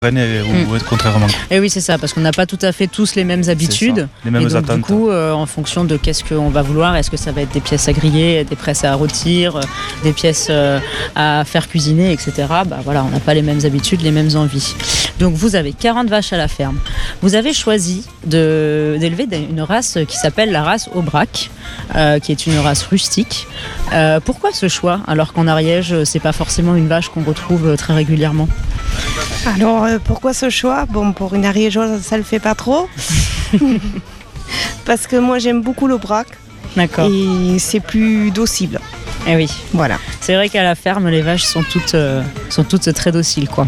ou contrairement. Et oui, c'est ça, parce qu'on n'a pas tout à fait tous les mêmes habitudes. Les mêmes et donc, attentes. du coup, en fonction de qu'est-ce qu'on va vouloir, est-ce que ça va être des pièces à griller, des presses à rôtir, des pièces à faire cuisiner, etc. Bah voilà, on n'a pas les mêmes habitudes, les mêmes envies. Donc vous avez 40 vaches à la ferme. Vous avez choisi d'élever une race qui s'appelle la race Aubrac, qui est une race rustique. Pourquoi ce choix, alors qu'en Ariège, c'est pas forcément une vache qu'on retrouve très régulièrement? Alors, pourquoi ce choix? Bon, pour une Ariégeoise, ça le fait pas trop. Parce que moi, j'aime beaucoup l'Aubrac. D'accord. Et c'est plus docile. Eh oui. Voilà. C'est vrai qu'à la ferme, les vaches sont toutes très dociles, quoi.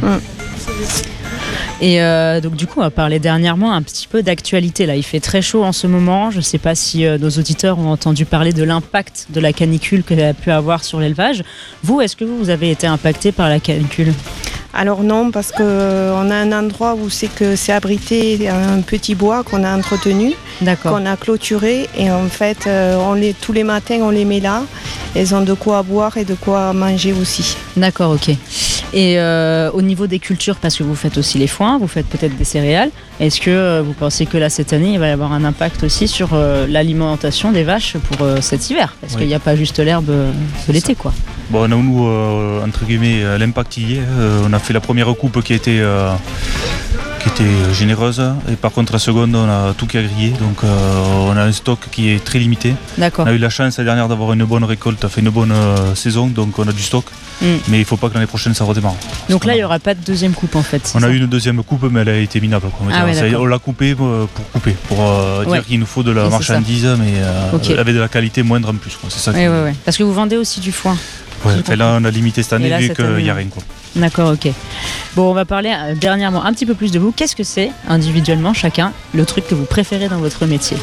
Et donc du coup, on va parler dernièrement un petit peu d'actualité. Là, il fait très chaud en ce moment. Je ne sais pas si nos auditeurs ont entendu parler de l'impact de la canicule qu'elle a pu avoir sur l'élevage. Vous, est-ce que vous avez été impacté par la canicule? Alors non, parce qu'on a un endroit où c'est abrité un petit bois qu'on a entretenu, qu'on a clôturé, et en fait, tous les matins, on les met là. Elles ont de quoi boire et de quoi manger aussi. D'accord, ok. Et au niveau des cultures, parce que vous faites aussi les foins, vous faites peut-être des céréales, est-ce que vous pensez que là, cette année, il va y avoir un impact aussi sur l'alimentation des vaches pour cet hiver? Parce qu'il n'y a pas juste l'herbe de l'été, quoi. Bon, nous, entre guillemets, l'impact y est. On a fait la première coupe qui était généreuse, et par contre la seconde, on a tout qui a grillé, donc on a un stock qui est très limité. D'accord. On a eu la chance l'année dernière d'avoir une bonne récolte, une bonne saison, donc on a du stock, mais il ne faut pas que l'année prochaine ça redémarre. Donc là, il n'y aura pas de deuxième coupe en fait? On a eu une deuxième coupe, mais elle a été minable. On l'a coupée pour dire qu'il nous faut de la marchandise, mais avec de la qualité moindre en plus, quoi. C'est ça. Oui. Parce que vous vendez aussi du foin. Ouais, là on a limité cette année vu qu'il n'y a rien, quoi. D'accord, ok. Bon, on va parler dernièrement un petit peu plus de vous. Qu'est-ce que c'est, individuellement, chacun, le truc que vous préférez dans votre métier?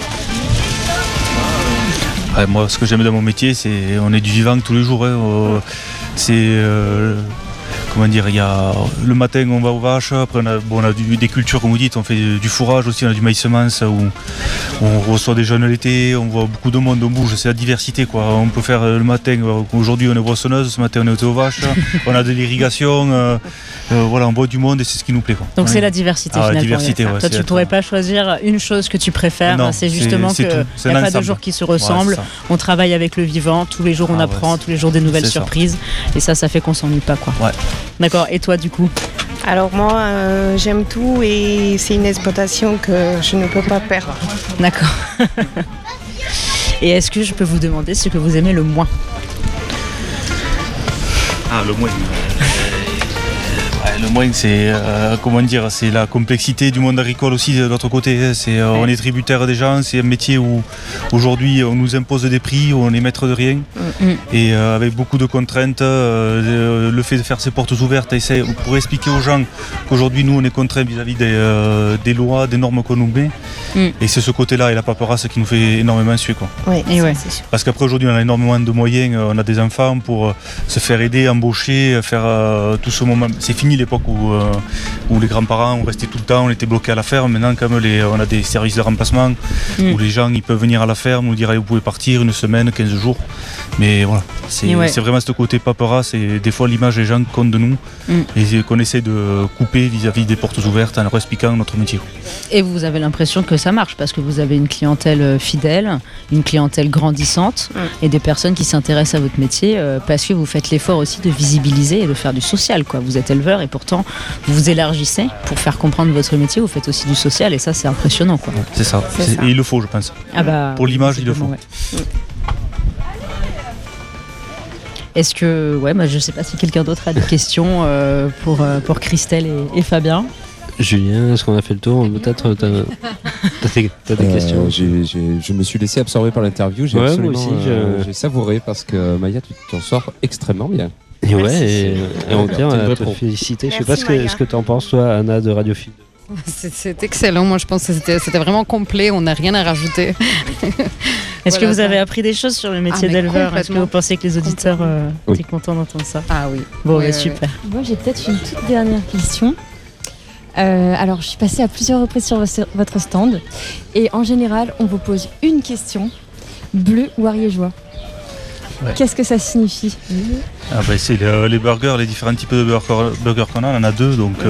Moi, ce que j'aime dans mon métier, c'est on est du vivant tous les jours. Comment dire, il y a le matin on va aux vaches, après on a des cultures comme vous dites, on fait du fourrage aussi, on a du maïs semence où on reçoit des jeunes l'été, on voit beaucoup de monde, on bouge, c'est la diversité, quoi. On peut faire le matin, aujourd'hui on est boissonneuse, ce matin on est aux vaches, on a de l'irrigation, voilà, on voit du monde et c'est ce qui nous plaît, quoi. Donc c'est la diversité finalement. La diversité, Toi tu ne pourrais pas choisir une chose que tu préfères, non, c'est justement qu'il n'y a pas de jours qui se ressemblent, on travaille avec le vivant, tous les jours on apprend, tous les jours des nouvelles surprises, et ça fait qu'on s'ennuie pas, quoi. Ouais. D'accord, et toi du coup? Alors moi, j'aime tout et c'est une exploitation que je ne peux pas perdre. D'accord. Et est-ce que je peux vous demander ce que vous aimez le moins? Le moins. Le moins, c'est c'est la complexité du monde agricole aussi de l'autre côté. On est tributaire des gens, c'est un métier où aujourd'hui on nous impose des prix, où on est maître de rien. Et avec beaucoup de contraintes, le fait de faire ses portes ouvertes, pour expliquer aux gens qu'aujourd'hui nous on est contraints vis-à-vis des lois, des normes qu'on nous met. Et c'est ce côté-là et la paperasse qui nous fait énormément suer, quoi. C'est sûr. Parce qu'après aujourd'hui on a énormément de moyens, on a des enfants pour se faire aider, embaucher, faire tout ce moment. C'est fini l'époque où les grands-parents ont resté tout le temps, on était bloqués à la ferme. Maintenant, comme on a des services de remplacement où les gens ils peuvent venir à la ferme, nous dire allez, vous pouvez partir une semaine, 15 jours. Mais voilà, c'est vraiment ce côté paperasse et des fois l'image des gens comptent de nous et qu'on essaie de couper vis-à-vis des portes ouvertes en leur expliquant notre métier. Et vous avez l'impression que ça marche parce que vous avez une clientèle fidèle, une clientèle grandissante et des personnes qui s'intéressent à votre métier parce que vous faites l'effort aussi de visibiliser et de faire du social, quoi. Vous êtes éleveur et pourtant vous vous élargissez pour faire comprendre votre métier, vous faites aussi du social et ça c'est impressionnant, quoi. C'est ça. Et il le faut, je pense. Pour l'image, il le faut. Est-ce que, je ne sais pas si quelqu'un d'autre a des questions pour Christelle et Fabien. Julien, est-ce qu'on a fait le tour? Peut-être t'as des questions? Je me suis laissé absorber par l'interview. Moi aussi, j'ai savouré parce que Maya, tu t'en sors extrêmement bien. Et on tient à te féliciter. Je sais pas ce que tu en penses, toi, Anna, de Radiophile. C'est excellent, moi je pense que c'était vraiment complet, on n'a rien à rajouter. Est-ce que vous avez appris des choses sur le métier d'éleveur? Est-ce que vous pensez que les auditeurs étaient contents d'entendre ça? Ah oui. Bon, super. Moi j'ai peut-être une toute dernière question. Alors je suis passée à plusieurs reprises sur votre stand et en général on vous pose une question, bleu ou ariégeois. Qu'est-ce que ça signifie? C'est les burgers, les différents types de burgers qu'on a, on en a deux, donc